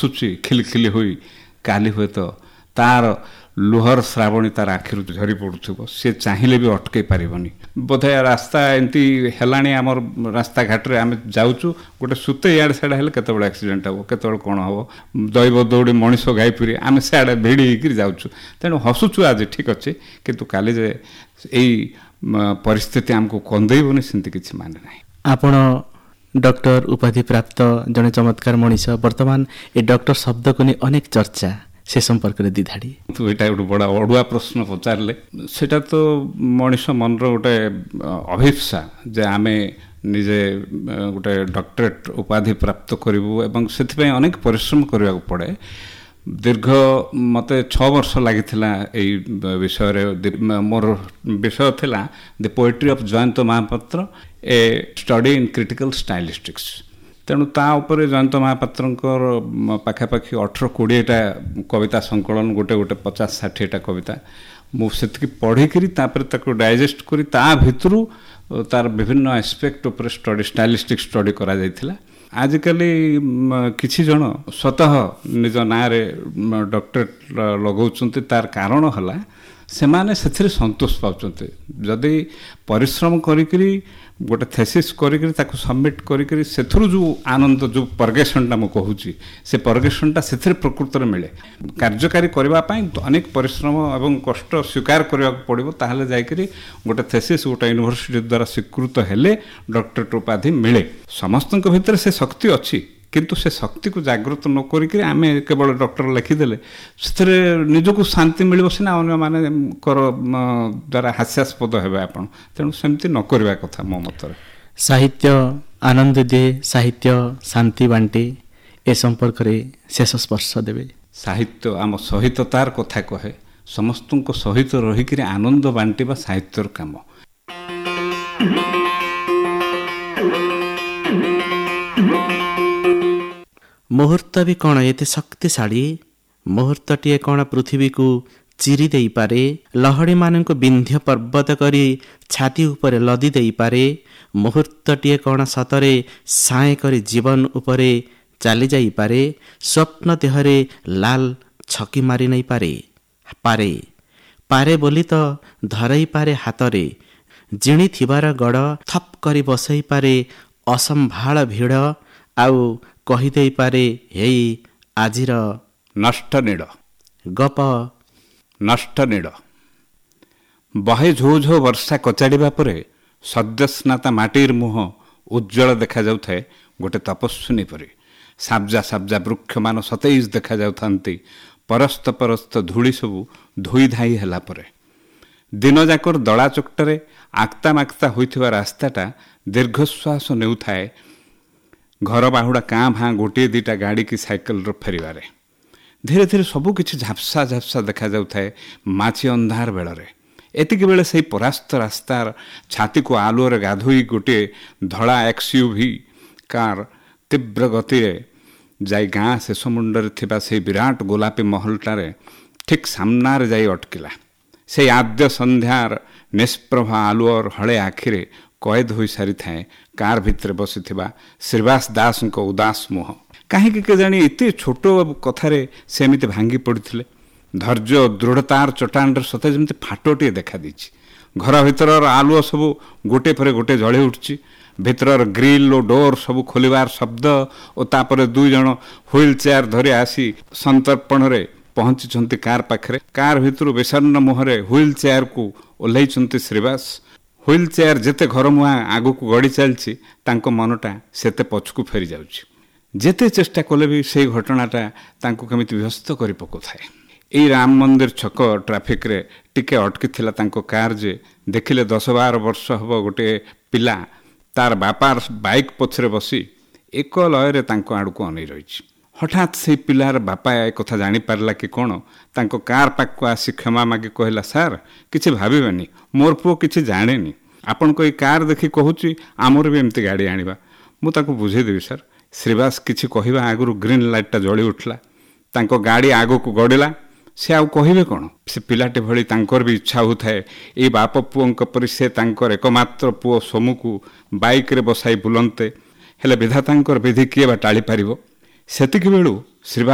ହସୁଛି ଖିଲିଖିଲି ହୋଇ, କାଲି ହୁଏତ ତାର ଲୁହର ଶ୍ରାବଣୀ ତାର ଆଖିରୁ ଝରି ପଡ଼ୁଥିବ, ସେ ଚାହିଁଲେ ବି ଅଟକେଇ ପାରିବନି। ବୋଧେ ରାସ୍ତା ଏମିତି ହେଲାଣି, ଆମର ରାସ୍ତାଘାଟରେ ଆମେ ଯାଉଛୁ, ଗୋଟେ ସୁତେ ଇଆଡ଼େ ସିଆଡ଼େ ହେଲେ କେତେବେଳେ ଆକ୍ସିଡେଣ୍ଟ ହେବ, କେତେବେଳେ କ'ଣ ହେବ, ଦୈବ ଦୌଡ଼ି ମଣିଷ ଗାଇପୁରି ଆମେ ସିଆଡ଼େ ଭିଡ଼ି ହେଇକିରି ଯାଉଛୁ। ତେଣୁ ହସୁଛୁ ଆଜି ଠିକ୍ ଅଛି, କିନ୍ତୁ କାଲି ଯେ ଏଇ ପରିସ୍ଥିତି ଆମକୁ କନ୍ଦେଇବନି ସେମିତି କିଛି ମାନେ ନାହିଁ। ଆପଣ ଡକ୍ଟର ଉପାଧି ପ୍ରାପ୍ତ ଜଣେ ଚମତ୍କାର ମଣିଷ। ବର୍ତ୍ତମାନ ଏ ଡକ୍ଟର ଶବ୍ଦକୁ ନେଇ ଅନେକ ଚର୍ଚ୍ଚା, ସେ ସମ୍ପର୍କରେ ଦ୍ୱିଧାଡ଼ି। ଏଇଟା ଗୋଟେ ବଡ଼ ଅଡ଼ୁଆ ପ୍ରଶ୍ନ ପଚାରିଲେ। ସେଇଟା ତ ମଣିଷ ମନର ଗୋଟେ ଅଭିପ୍ସା ଯେ ଆମେ ନିଜେ ଗୋଟେ ଡକ୍ଟରେଟ୍ ଉପାଧି ପ୍ରାପ୍ତ କରିବୁ ଏବଂ ସେଥିପାଇଁ ଅନେକ ପରିଶ୍ରମ କରିବାକୁ ପଡ଼େ। ଦୀର୍ଘ ମୋତେ 6 ବର୍ଷ ଲାଗିଥିଲା ଏଇ ବିଷୟରେ। ମୋର ବିଷୟ ଥିଲା ଦି poetry of Jayant Mohapatra, A study in critical ଷ୍ଟାଇଲିଷ୍ଟିକ୍ସ। ତେଣୁ ତା ଉପରେ ଜୟନ୍ତ ମହାପାତ୍ରଙ୍କର ପାଖାପାଖି 18-20ଟା କବିତା ସଂକଳନ, ଗୋଟେ 50-60ଟା କବିତା ମୁଁ ସେତିକି ପଢ଼ିକିରି ତାପରେ ତାକୁ ଡାଇଜେଷ୍ଟ କରି ତା ଭିତରୁ ତାର ବିଭିନ୍ନ ଆସ୍ପେକ୍ଟ ଉପରେ ଷ୍ଟାଇଲିଷ୍ଟିକ୍ ଷ୍ଟଡି କରାଯାଇଥିଲା। ଆଜିକାଲି କିଛି ଜଣ ସ୍ୱତଃ ନିଜ ନାଁରେ ଡକ୍ଟରେଟ୍ ଲଗାଉଛନ୍ତି। ତାର କାରଣ ହେଲା ସେମାନେ ସେଥିରେ ସନ୍ତୋଷ ପାଉଛନ୍ତି। ଯଦି ପରିଶ୍ରମ କରିକିରି ଗୋଟେ ଥେସିସ୍ କରିକିରି ତାକୁ ସବମିଟ୍ କରିକିରି ସେଥିରୁ ଯେଉଁ ଆନନ୍ଦ, ଯେଉଁ ପର୍ଗେସନ୍ଟା ମୁଁ କହୁଛି, ସେ ପର୍ଗେସନ୍ଟା ସେଥିରେ ପ୍ରକୃତରେ ମିଳେ। କାର୍ଯ୍ୟକାରୀ କରିବା ପାଇଁ ଅନେକ ପରିଶ୍ରମ ଏବଂ କଷ୍ଟ ସ୍ୱୀକାର କରିବାକୁ ପଡ଼ିବ, ତାହେଲେ ଯାଇକରି ଗୋଟେ ଥେସିସ୍ ଗୋଟେ ୟୁନିଭର୍ସିଟି ଦ୍ୱାରା ସ୍ୱୀକୃତ ହେଲେ ଡକ୍ଟରେଟ୍ ଉପାଧି ମିଳେ। ସମସ୍ତଙ୍କ ଭିତରେ ସେ ଶକ୍ତି ଅଛି, କିନ୍ତୁ ସେ ଶକ୍ତିକୁ ଜାଗ୍ରତ ନ କରିକି ଆମେ କେବଳ ଡକ୍ଟର ଲେଖିଦେଲେ ସେଥିରେ ନିଜକୁ ଶାନ୍ତି ମିଳିବ ସିନା, ଅନ୍ୟମାନଙ୍କର ଦ୍ୱାରା ହାସ୍ୟାସ୍ପଦ ହେବେ ଆପଣ। ତେଣୁ ସେମିତି ନ କରିବା କଥା ମୋ ମତରେ। ସାହିତ୍ୟ ଆନନ୍ଦ ଦିଏ, ସାହିତ୍ୟ ଶାନ୍ତି ବାଣ୍ଟେ, ଏ ସମ୍ପର୍କରେ ଶେଷ ସ୍ପର୍ଶ ଦେବେ। ସାହିତ୍ୟ ଆମ ସହିତ ତାର କଥା କହେ, ସମସ୍ତଙ୍କ ସହିତ ରହିକିରି ଆନନ୍ଦ ବାଣ୍ଟିବା ସାହିତ୍ୟର କାମ। ମୁହୂର୍ତ୍ତ ବି କ'ଣ ଏତେ ଶକ୍ତିଶାଳୀ, ମୁହୂର୍ତ୍ତଟିଏ କ'ଣ ପୃଥିବୀକୁ ଚିରି ଦେଇପାରେ, ଲହଡ଼ିମାନଙ୍କୁ ବିନ୍ଧ୍ୟ ପର୍ବତ କରି ଛାତି ଉପରେ ଲଦି ଦେଇପାରେ। ମୁହୂର୍ତ୍ତଟିଏ କ'ଣ ସତରେ ସାଏଁ କରି ଜୀବନ ଉପରେ ଚାଲି ଯାଇପାରେ, ସ୍ୱପ୍ନ ଦେହରେ ଲାଲ ଛକି ମାରି ନେଇପାରେ। ପାରେ ବୋଲି ତ ଧରେଇପାରେ ହାତରେ, ଜିଣିଥିବାର ଗଡ଼ ଥପ୍ କରି ବସେଇପାରେ ଅସମ୍ଭାଳ ଭିଡ଼, ଆଉ କହିଦେଇପାରେ ହେଇ ଆଜିର ନଷ୍ଟ ନୀଡ଼ ଗପ ନଷ୍ଟ ନୀଡ଼। ବହେ ଝୋ ଝୋ ବର୍ଷା କଚାଡ଼ିବା ପରେ ସଦ୍ୟସ୍ନାତା ମାଟିର ମୁହଁ ଉଜ୍ଜଳ ଦେଖାଯାଉଥାଏ ଗୋଟେ ତପସ୍ୱିନୀ ପରି। ସାବ୍ଜା ସାବ୍ଜା ବୃକ୍ଷମାନ ସତେଜ ଦେଖାଯାଉଥାନ୍ତି ପରସ୍ତ ପରସ୍ତ ଧୂଳି ସବୁ ଧୋଇ ଧାଇ ହେଲା ପରେ। ଦିନଯାକର ଦଳା ଚକଟାରେ ଆକ୍ତା ମାକ୍ତା ହୋଇଥିବା ରାସ୍ତାଟା ଦୀର୍ଘଶ୍ୱାସ ନେଉଥାଏ ଘର ବାହୁଡ଼ା କାଁ ଭାଁ ଗୋଟିଏ ଦିଟା ଗାଡ଼ି କି ସାଇକେଲର ଫେରିବାରେ। ଧୀରେ ଧୀରେ ସବୁକିଛି ଝାପ୍ସା ଝାପ୍ସା ଦେଖାଯାଉଥାଏ ମାଛି ଅନ୍ଧାର ବେଳରେ। ଏତିକି ବେଳେ ସେହି ପରାସ୍ତ ରାସ୍ତାର ଛାତିକୁ ଆଲୁଅରେ ଗାଧୋଇ ଗୋଟିଏ ଧଳା XUV କାର୍ ତୀବ୍ର ଗତିରେ ଯାଇ ଗାଁ ଶେଷ ମୁଣ୍ଡରେ ଥିବା ସେହି ବିରାଟ ଗୋଲାପୀ ମହଲଟାରେ ଠିକ୍ ସାମ୍ନାରେ ଯାଇ ଅଟକିଲା। ସେହି ଆଦ୍ୟ ସନ୍ଧ୍ୟାର ନିଷ୍ପ୍ରଭା ଆଲୁଅର ହଳେ ଆଖିରେ କଏଦ ହୋଇସାରିଥାଏ କାର୍ ଭିତରେ ବସିଥିବା ଶ୍ରୀବାସ ଦାସଙ୍କ ଉଦାସ ମୁହଁ। କାହିଁକି କେଜାଣି ଏତେ ଛୋଟ କଥାରେ ସେ ଏମିତି ଭାଙ୍ଗି ପଡ଼ିଥିଲେ? ଧୈର୍ଯ୍ୟ ଦୃଢ଼ତାର ଚଟାଣରେ ସତେ ଯେମିତି ଫାଟଟିଏ ଦେଖାଦେଇଛି। ଘର ଭିତରର ଆଲୁଅ ସବୁ ଗୋटे ପରେ ଗୋଟେ ଜଳି ଉଠୁଛି। ଭିତରର ଗ୍ରିଲ୍ ଓ ଡୋର୍ ସବୁ ଖୋଲିବାର ଶବ୍ଦ ଓ ତାପରେ 2 ଜଣ ହୁଇଲ୍ ଚେୟାର ଧରି ଆସି ସନ୍ତର୍ପଣରେ ପହଞ୍ଚିଛନ୍ତି କାର୍ ପାଖରେ। କାର୍ ଭିତରୁ ବିଷର୍ଣ୍ଣ ମୁହଁରେ ହୁଇଲ୍ ଚେୟାରକୁ ଓହ୍ଲାଇଛନ୍ତି ଶ୍ରୀବାସ। ହୁଇଲ୍ ଚେୟାର ଯେତେ ଘର ମୁହାଁ ଆଗକୁ ଗଡ଼ି ଚାଲିଛି, ତାଙ୍କ ମନଟା ସେତେ ପଛକୁ ଫେରି ଯାଉଛି। ଯେତେ ଚେଷ୍ଟା କଲେ ବି ସେଇ ଘଟଣାଟା ତାଙ୍କୁ କେମିତି ବ୍ୟସ୍ତ କରି ପକାଉଥାଏ। ଏଇ ରାମ ମନ୍ଦିର ଛକ ଟ୍ରାଫିକ୍ରେ ଟିକେ ଅଟକିଥିଲା ତାଙ୍କ କାର୍ ଯେ ଦେଖିଲେ 10-12 ବର୍ଷ ହେବ ଗୋଟିଏ ପିଲା ତାର ବାପାର ବାଇକ୍ ପଛରେ ବସି ଏକ ଲୟରେ ତାଙ୍କ ଆଡ଼କୁ ଅନେଇ ରହିଛି। ହଠାତ୍ ସେଇ ପିଲାର ବାପା ଏ କଥା ଜାଣିପାରିଲା କି କ'ଣ, ତାଙ୍କ କାର୍ ପାଖକୁ ଆସି କ୍ଷମା ମାଗି କହିଲା, ସାର୍ କିଛି ଭାବିବେନି, ମୋର ପୁଅ କିଛି ଜାଣେନି, ଆପଣଙ୍କ ଏଇ କାର୍ ଦେଖି କହୁଛି ଆମର ବି ଏମିତି ଗାଡ଼ି ଆଣିବା, ମୁଁ ତାକୁ ବୁଝେଇଦେବି ସାର୍। ଶ୍ରୀବାସ କିଛି କହିବା ଆଗରୁ ଗ୍ରୀନ୍ ଲାଇଟ୍ଟା ଜଳି ଉଠିଲା। ତାଙ୍କ ଗାଡ଼ି ଆଗକୁ ଗଡ଼ିଲା। ସେ ଆଉ କହିବେ କ'ଣ? ସେ ପିଲାଟି ଭଳି ତାଙ୍କର ବି ଇଚ୍ଛା ହେଉଥାଏ ଏଇ ବାପ ପୁଅଙ୍କ ପରି ସେ ତାଙ୍କର ଏକମାତ୍ର ପୁଅ ସୋମୁକୁ ବାଇକ୍ରେ ବସାଇ ବୁଲନ୍ତେ। ହେଲେ ବିଧାତାଙ୍କର ବିଧି କିଏ ବା ଟାଳିପାରିବ? ସେତିକି ବେଳୁ ଶ୍ରୀବାସ